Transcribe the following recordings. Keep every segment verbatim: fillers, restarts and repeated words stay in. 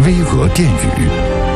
巍峨殿宇。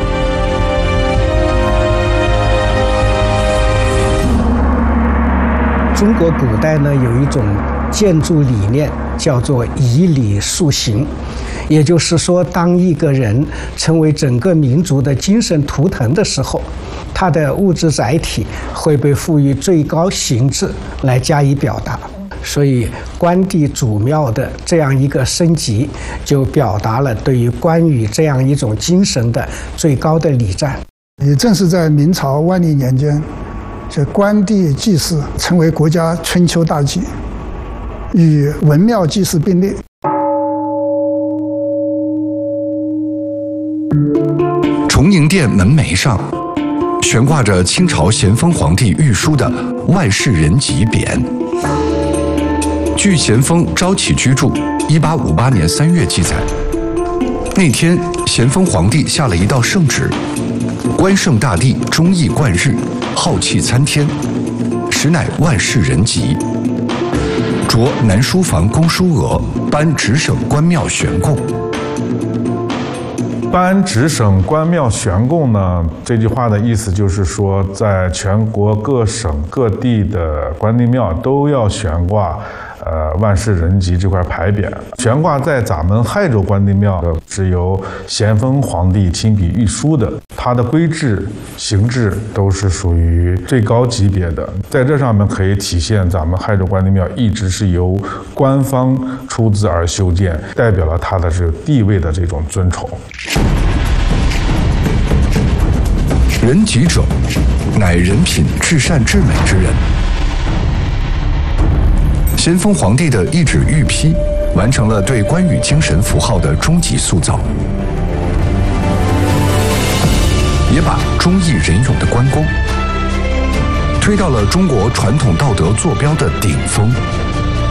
中国古代呢有一种建筑理念叫做以礼树形，也就是说，当一个人成为整个民族的精神图腾的时候，他的物质载体会被赋予最高形制来加以表达。所以，关帝祖庙的这样一个升级，就表达了对于关羽这样一种精神的最高的礼赞。 也正是在明朝万历年间，这关帝祭祀成为国家春秋大祭，与文庙祭祀并列。 崇宁殿门楣上悬挂着清朝咸丰皇帝御书的“万世仁吉”匾。据咸丰《昭启居注》一八五八年三月记载，那天咸丰皇帝下了一道圣旨，关圣大帝忠义贯日，浩气参天，实乃万世仁吉。着南书房公书额，颁直省关庙悬供。 颁直省关庙悬供呢，这句话的意思就是说，在全国各省各地的关帝庙都要悬挂呃万世仁吉这块牌匾。悬挂在咱们亥州关帝庙的是由咸丰皇帝亲笔御书的，它的规制形制都是属于最高级别的。在这上面可以体现咱们亥州关帝庙一直是由官方出资而修建，代表了它的这个地位的这种尊崇。 仁吉者，乃人品至善至美之人。咸丰皇帝的一纸御批，完成了对关羽精神符号的终极塑造，也把忠义仁勇的关公推到了中国传统道德坐标的顶峰。